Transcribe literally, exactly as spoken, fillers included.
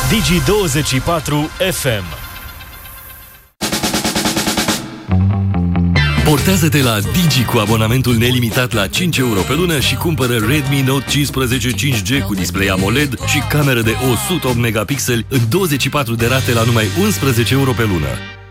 Digi douăzeci și patru F M. Portează-te la Digi cu abonamentul nelimitat la cinci euro pe lună și cumpără Redmi Note cincisprezece cinci G cu display AMOLED și cameră de o sută opt megapixeli în douăzeci și patru de rate la numai unsprezece euro pe lună.